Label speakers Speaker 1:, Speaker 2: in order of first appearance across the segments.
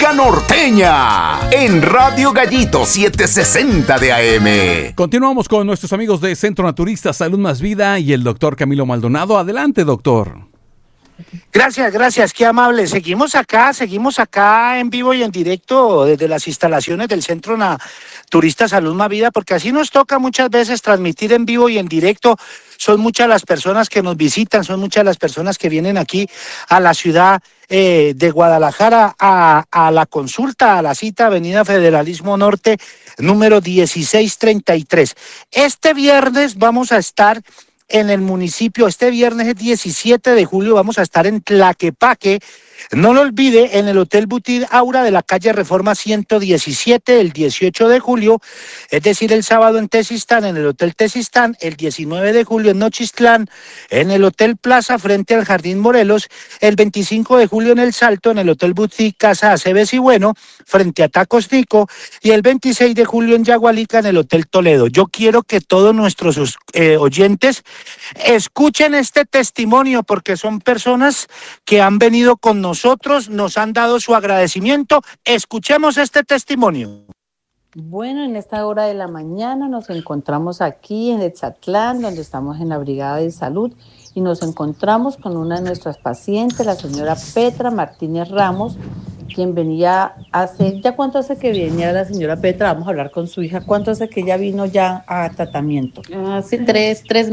Speaker 1: La Norteña en Radio Gallito 760 de AM.
Speaker 2: Continuamos con nuestros amigos de Centro Naturista Salud Más Vida y el doctor Camilo Maldonado. Adelante, doctor.
Speaker 3: Gracias, qué amable. Seguimos acá en vivo y en directo desde las instalaciones del Centro Naturista Salud Más Vida, porque así nos toca muchas veces transmitir en vivo y en directo. Son muchas las personas que nos visitan, son muchas las personas que vienen aquí a la ciudad de Guadalajara a la consulta, a la cita, Avenida Federalismo Norte, número 1633. Este viernes vamos a estar en el municipio, este viernes es 17 de julio, vamos a estar en Tlaquepaque. No lo olvide, en el Hotel Boutique Aura de la calle Reforma 117, el 18 de julio, es decir, el sábado en Tezistán, en el Hotel Tezistán, el 19 de julio en Nochistlán, en el Hotel Plaza frente al Jardín Morelos, el 25 de julio en El Salto, en el Hotel Boutique Casa Aceves y Bueno, frente a Tacos Nico, y el 26 de julio en Yagualica, en el Hotel Toledo. Yo quiero que todos nuestros oyentes escuchen este testimonio, porque son personas que han venido con nosotros, nos han dado su agradecimiento. Escuchemos este testimonio.
Speaker 4: Bueno, en esta hora de la mañana nos encontramos aquí en Etzatlán, donde estamos en la Brigada de Salud, y nos encontramos con una de nuestras pacientes, la señora Petra Martínez Ramos, quien venía ¿ya cuánto hace que venía la señora Petra? Vamos a hablar con su hija. ¿Cuánto hace que ella vino ya a tratamiento?
Speaker 5: Hace tres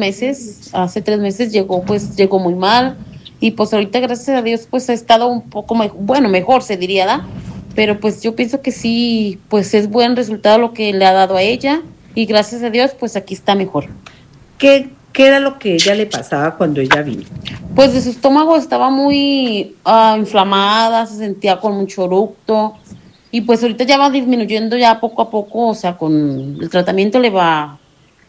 Speaker 5: meses llegó muy mal, y pues ahorita gracias a Dios pues ha estado un poco mejor se diría, ¿da? Pero pues yo pienso que sí, pues es buen resultado lo que le ha dado a ella, y gracias a Dios pues aquí está mejor.
Speaker 4: ¿Qué era lo que ella le pasaba cuando ella vino?
Speaker 5: Pues de su estómago estaba muy inflamada, se sentía con mucho eructo, y pues ahorita ya va disminuyendo ya poco a poco, o sea, con el tratamiento le va,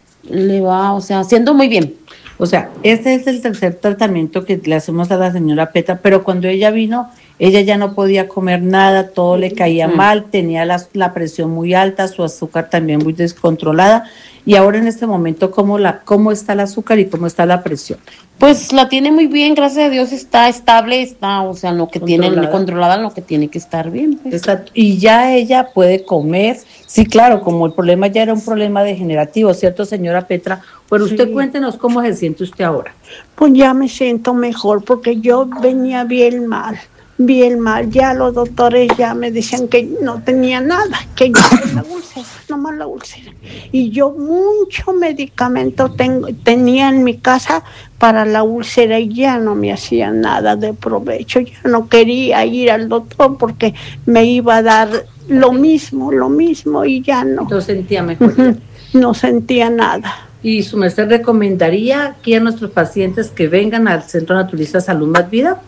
Speaker 5: o sea, haciendo muy bien.
Speaker 4: O sea, este es el tercer tratamiento que le hacemos a la señora Petra, pero cuando ella vino, ella ya no podía comer nada, todo le caía mal, tenía la presión muy alta, su azúcar también muy descontrolada. Y ahora en este momento, ¿cómo está el azúcar y cómo está la presión?
Speaker 5: Pues la tiene muy bien, gracias a Dios está estable, está, o sea, lo que controlada, lo que tiene que estar bien. Pues.
Speaker 4: Exacto. Y ya ella puede comer. Sí, claro, como el problema ya era un problema degenerativo, ¿cierto, señora Petra? Pero usted cuéntenos cómo se siente usted ahora.
Speaker 6: Pues ya me siento mejor, porque yo venía bien mal. Ya los doctores ya me decían que no tenía nada, que yo la úlcera, nomás la úlcera. Y yo mucho medicamento tenía en mi casa para la úlcera y ya no me hacía nada de provecho. Ya no quería ir al doctor porque me iba a dar lo mismo y ya no.
Speaker 4: No sentía mejor.
Speaker 6: No sentía nada.
Speaker 4: ¿Y su merced recomendaría aquí a nuestros pacientes que vengan al Centro Naturista Salud Más Vida?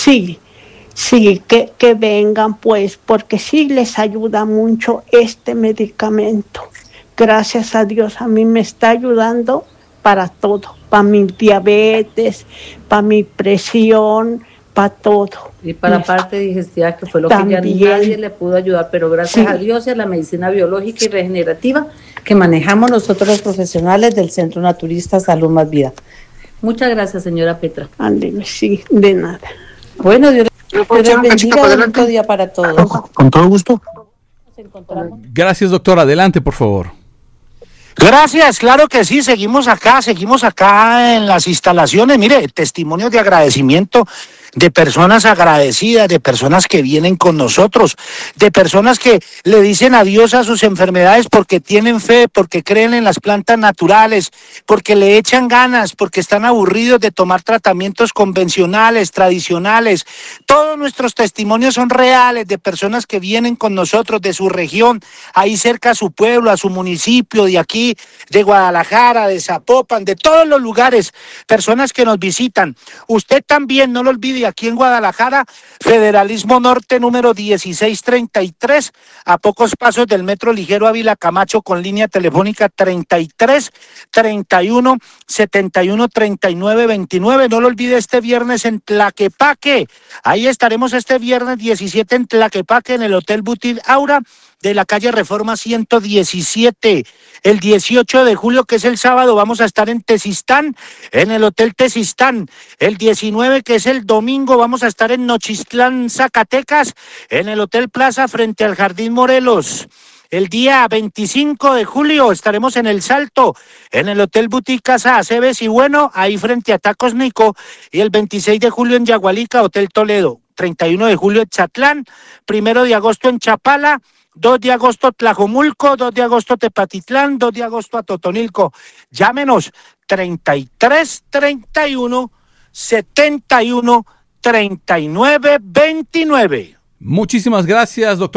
Speaker 6: Sí, que vengan pues, porque sí les ayuda mucho este medicamento. Gracias a Dios, a mí me está ayudando para todo, para mi diabetes, para mi presión, para todo.
Speaker 4: Y para la parte digestiva, que fue lo también, que ya nadie le pudo ayudar, pero gracias a Dios y a la medicina biológica y regenerativa que manejamos nosotros los profesionales del Centro Naturista Salud Más Vida. Muchas gracias, señora Petra.
Speaker 6: Ándeme, sí, de nada.
Speaker 4: Bueno, Dios bendiga, bonito día para todos.
Speaker 3: Con todo gusto.
Speaker 2: Gracias, doctor. Adelante, por favor.
Speaker 3: Gracias, claro que sí, seguimos acá en las instalaciones. Mire, testimonios de agradecimiento de personas agradecidas, de personas que vienen con nosotros, de personas que le dicen adiós a sus enfermedades porque tienen fe, porque creen en las plantas naturales, porque le echan ganas, porque están aburridos de tomar tratamientos convencionales, tradicionales. Todos nuestros testimonios son reales, de personas que vienen con nosotros de su región, ahí cerca a su pueblo, a su municipio, de aquí, de Guadalajara, de Zapopan, de todos los lugares, personas que nos visitan. Usted también, no lo olvide, aquí en Guadalajara, Federalismo Norte número 1633, a pocos pasos del Metro Ligero Ávila Camacho, con línea telefónica 33 31 71 39 29. No lo olvide, este viernes en Tlaquepaque, ahí estaremos este viernes 17 en Tlaquepaque, en el Hotel Boutique Aura, de la calle Reforma 117. El 18 de julio, que es el sábado, vamos a estar en Tezistán, en el Hotel Tezistán. El 19, que es el domingo, vamos a estar en Nochistlán, Zacatecas, en el Hotel Plaza frente al Jardín Morelos. El día 25 de julio estaremos en El Salto, en el Hotel Boutique Casa Aceves y bueno, ahí frente a Tacos Nico. Y el 26 de julio en Yagualica, Hotel Toledo. 31 de julio en Chatlán, 1 de agosto en Chapala, 2 de agosto Tlajomulco, 2 de agosto Tepatitlán, 2 de agosto a Totonilco. Llámenos 33 31 71 39 29.
Speaker 2: Muchísimas gracias, doctor.